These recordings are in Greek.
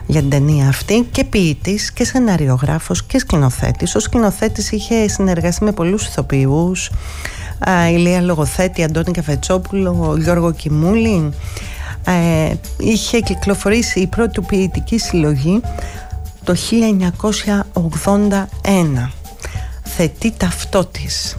για την ταινία αυτή, και ποιητής και σεναριογράφος και σκηνοθέτης. Ο σκηνοθέτης είχε συνεργαστεί με πολλούς ηθοποιούς, Ηλία Λογοθέτη, Αντώνη Καφετσόπουλο, Γιώργο Κιμούλη. Είχε κυκλοφορήσει η πρώτη του ποιητική συλλογή το 1981, Θετή Ταυτότης.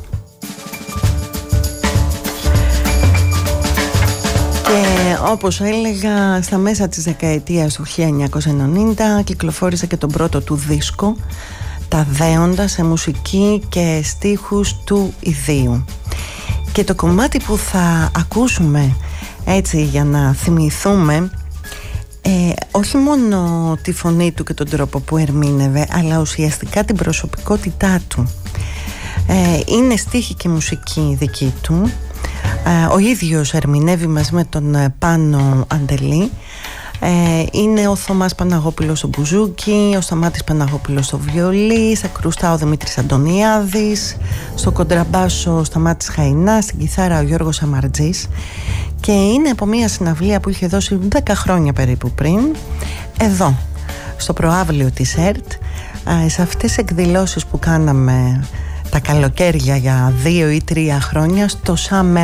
Και όπως έλεγα, στα μέσα της δεκαετίας του 1990 κυκλοφόρησε και τον πρώτο του δίσκο, Τα Δέοντα, σε μουσική και στίχους του ιδίου. Και το κομμάτι που θα ακούσουμε, έτσι για να θυμηθούμε, όχι μόνο τη φωνή του και τον τρόπο που ερμήνευε, αλλά ουσιαστικά την προσωπικότητά του. Είναι στίχη και μουσική δική του. Ο ίδιος ερμηνεύει μαζί με τον Πάνο Αντελή. Είναι ο Θωμάς Παναγόπουλος στο μπουζούκι, ο Σταμάτης Παναγόπουλος στο βιολί, στα κρουστά ο Δημήτρης Αντωνιάδης, στο κοντραμπάσο ο Σταμάτης Χαϊνάς, στην κιθάρα ο Γιώργος Αμαρτζής. Και είναι από μια συναυλία που είχε δώσει 10 χρόνια περίπου πριν, εδώ στο προαύλιο της ΕΡΤ, σε αυτές τις εκδηλώσεις που κάναμε τα καλοκαίρια για 2 ή 3 χρόνια, στο Summer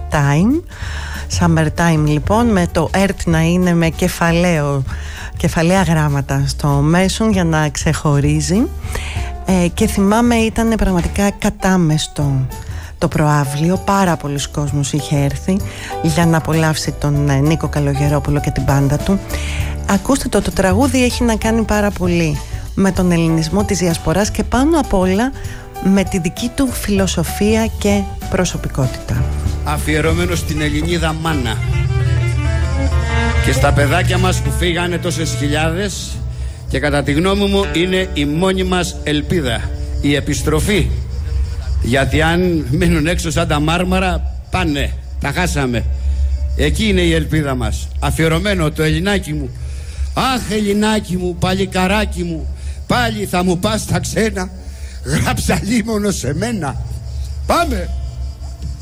Time λοιπόν, με το ΕΡΤ να είναι με κεφαλαία γράμματα στο μέσον για να ξεχωρίζει. Και θυμάμαι ήταν πραγματικά κατάμεστο το προαύλιο, πάρα πολλοί κόσμος είχε έρθει για να απολαύσει τον Νίκο Καλογερόπουλο και την μπάντα του. Ακούστε το τραγούδι έχει να κάνει πάρα πολύ με τον ελληνισμό της διασποράς και πάνω απ' όλα με τη δική του φιλοσοφία και προσωπικότητα. Αφιερωμένο στην Ελληνίδα μάνα και στα παιδάκια μας που φύγανε τόσες χιλιάδες, και κατά τη γνώμη μου είναι η μόνη μας ελπίδα, η επιστροφή. Γιατί αν μείνουν έξω σαν τα μάρμαρα, πάνε, τα χάσαμε. Εκεί είναι η ελπίδα μας. Αφιερωμένο το Ελληνάκι μου. Αχ, Ελληνάκι μου, παλικαράκι μου, πάλι θα μου πας στα ξένα, γράψα λίμωνο σε μένα. Πάμε!